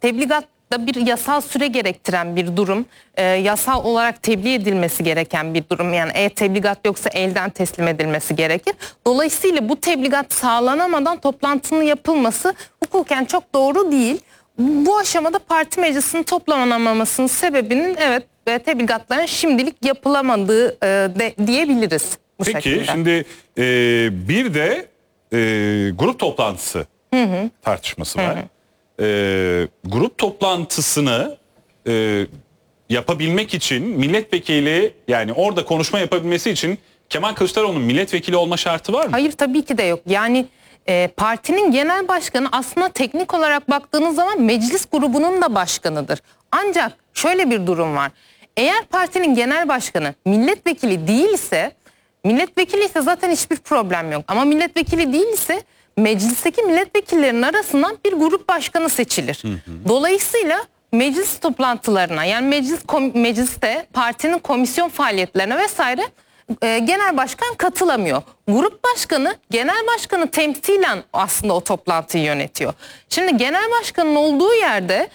tebligatta bir yasal süre gerektiren bir durum. Yasal olarak tebliğ edilmesi gereken bir durum. Yani eğer tebligat yoksa elden teslim edilmesi gerekir. Dolayısıyla bu tebligat sağlanamadan toplantının yapılması hukuken çok doğru değil. Bu aşamada parti meclisinin toplanamamasının sebebinin tebligatların şimdilik yapılamadığı diyebiliriz. Bu Peki şekilde. şimdi bir de grup toplantısı tartışması var. Grup toplantısını yapabilmek için milletvekili, yani orada konuşma yapabilmesi için Kemal Kılıçdaroğlu'nun milletvekili olma şartı var mı? Hayır, tabii ki de yok. Yani partinin genel başkanı aslında teknik olarak baktığınız zaman meclis grubunun da başkanıdır. Ancak şöyle bir durum var. Eğer partinin genel başkanı milletvekili değilse zaten hiçbir problem yok. Ama milletvekili değilse meclisteki milletvekillerinin arasından bir grup başkanı seçilir. Dolayısıyla meclis toplantılarına, yani mecliste partinin komisyon faaliyetlerine vesaire genel başkan katılamıyor. Grup başkanı genel başkanı temsilen aslında o toplantıyı yönetiyor. Şimdi genel başkanın olduğu yerde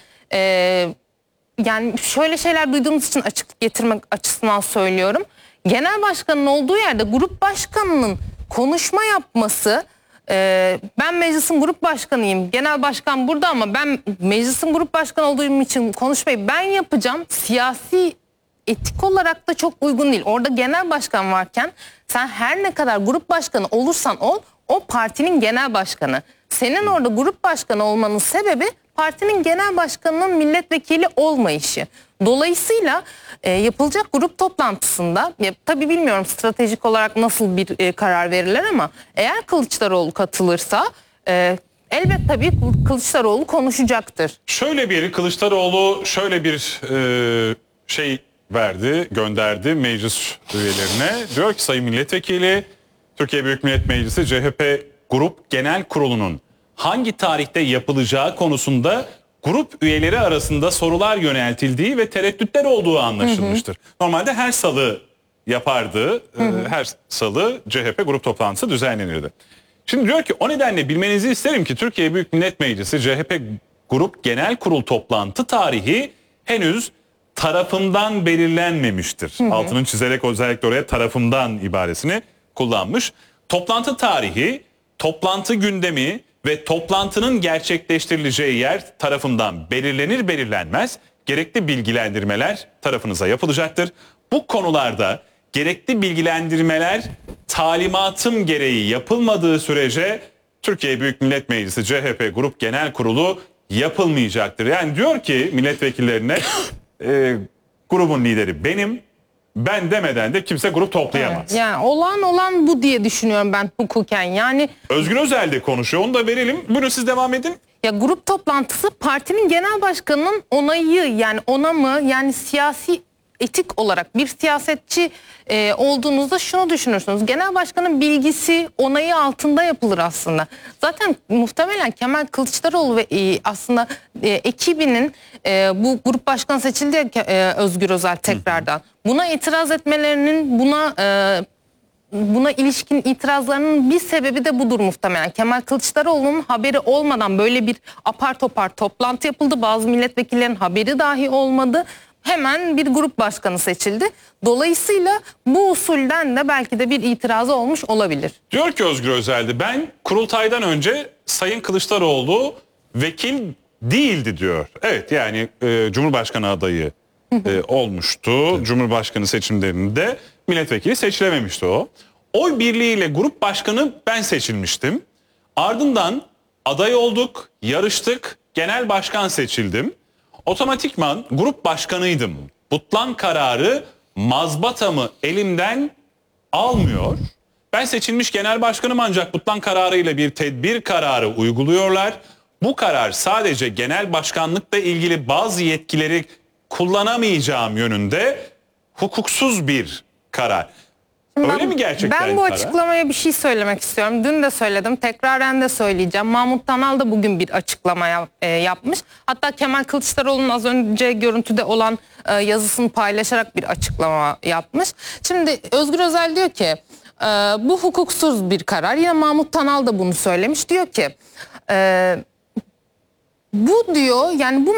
yani şöyle şeyler duyduğumuz için açıklık getirmek açısından söylüyorum. Genel başkanın olduğu yerde grup başkanının konuşma yapması, ben meclisin grup başkanıyım, genel başkan burada ama ben meclisin grup başkanı olduğum için konuşmayı ben yapacağım, siyasi etik olarak da çok uygun değil. Orada genel başkan varken sen her ne kadar grup başkanı olursan ol, o partinin genel başkanı. Senin orada grup başkanı olmanın sebebi partinin genel başkanının milletvekili olmayışı. Dolayısıyla yapılacak grup toplantısında tabii bilmiyorum stratejik olarak nasıl bir karar verirler ama eğer Kılıçdaroğlu katılırsa elbette tabii Kılıçdaroğlu konuşacaktır. Kılıçdaroğlu şöyle bir şey gönderdi meclis üyelerine. Diyor ki sayın milletvekili, Türkiye Büyük Millet Meclisi CHP Grup Genel Kurulu'nun hangi tarihte yapılacağı konusunda grup üyeleri arasında sorular yöneltildiği ve tereddütler olduğu anlaşılmıştır. Normalde her salı yapardı. Her salı CHP grup toplantısı düzenlenirdi. Şimdi diyor ki o nedenle bilmenizi isterim ki Türkiye Büyük Millet Meclisi CHP Grup Genel Kurul toplantı tarihi henüz tarafından belirlenmemiştir. Altının çizerek özellikle oraya tarafından ibaresini kullanmış. Toplantı tarihi, toplantı gündemi ve toplantının gerçekleştirileceği yer tarafından belirlenir belirlenmez gerekli bilgilendirmeler tarafınıza yapılacaktır. Bu konularda gerekli bilgilendirmeler talimatım gereği yapılmadığı sürece Türkiye Büyük Millet Meclisi CHP Grup Genel Kurulu yapılmayacaktır. Yani diyor ki milletvekillerine grubun lideri benim. Ben demeden de kimse grup toplayamaz. Evet, yani olan bu diye düşünüyorum ben hukuken. Yani Özgür Özel de konuşuyor. Onu da verelim. Buyurun siz devam edin. Ya grup toplantısı partinin genel başkanının onayı, yani ona mı, yani siyasi etik olarak bir siyasetçi olduğunuzda şunu düşünürsünüz. Genel başkanın bilgisi, onayı altında yapılır aslında. Zaten muhtemelen Kemal Kılıçdaroğlu ve aslında ekibinin bu grup başkanı seçildi ya, Özgür Özel tekrardan. Buna itiraz etmelerinin, buna ilişkin itirazlarının bir sebebi de budur muhtemelen. Kemal Kılıçdaroğlu'nun haberi olmadan böyle bir apar topar toplantı yapıldı. Bazı milletvekillerinin haberi dahi olmadı. Hemen bir grup başkanı seçildi. Dolayısıyla bu usulden de belki de bir itirazı olmuş olabilir. Diyor ki Özgür Özel'de ben kurultaydan önce Sayın Kılıçdaroğlu vekil değildi diyor. Evet, yani Cumhurbaşkanı adayı olmuştu. Cumhurbaşkanı seçimlerinde milletvekili seçilememişti o. Oy birliğiyle grup başkanı ben seçilmiştim. Ardından aday olduk, yarıştık, genel başkan seçildim. Otomatikman grup başkanıydım. Butlan kararı mazbatamı elimden almıyor. Ben seçilmiş genel başkanım ancak butlan kararıyla bir tedbir kararı uyguluyorlar. Bu karar sadece genel başkanlıkla ilgili bazı yetkileri kullanamayacağım yönünde hukuksuz bir karar. Öyle mi gerçekten? Ben bu açıklamaya bir şey söylemek istiyorum. Dün de söyledim, tekraren de söyleyeceğim. Mahmut Tanal da bugün bir açıklama yapmış. Hatta Kemal Kılıçdaroğlu'nun az önce görüntüde olan yazısını paylaşarak bir açıklama yapmış. Şimdi Özgür Özel diyor ki bu hukuksuz bir karar. Yine Mahmut Tanal da bunu söylemiş. Diyor ki bu diyor, yani bu